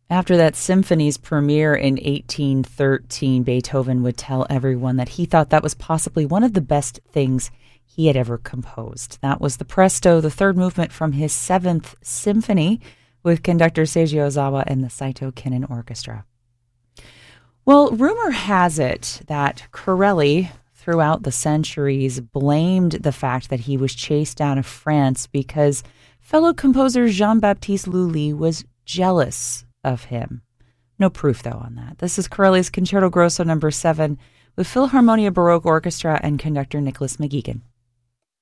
After that symphony's premiere in 1813, Beethoven would tell everyone that he thought that was possibly one of the best things he had ever composed. That was the Presto, the third movement from his Seventh Symphony, with conductor Seiji Ozawa and the Saito Kinen Orchestra. Well, rumor has it that Corelli, throughout the centuries, blamed the fact that he was chased out of France because fellow composer Jean-Baptiste Lully was jealous of him. No proof, though, on that. This is Corelli's Concerto Grosso No. 7 with Philharmonia Baroque Orchestra and conductor Nicholas McGeegan.